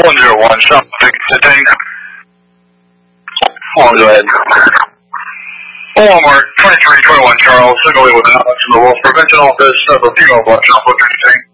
101, shop detained. Go ahead. Walmart 2321 Charles, signally with an Alex in the Wolf Prevention Office of a female blood shop detained.